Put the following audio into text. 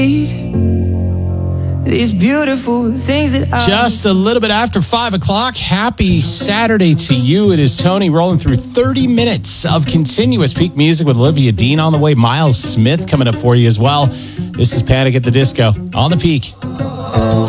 These beautiful things that I... Just a little bit after 5 o'clock. Happy Saturday to you. It is Tony rolling through 30 minutes of continuous peak music with Olivia Dean on the way. Miles Smith coming up for you as well. This is Panic at the Disco on the Peak. Oh,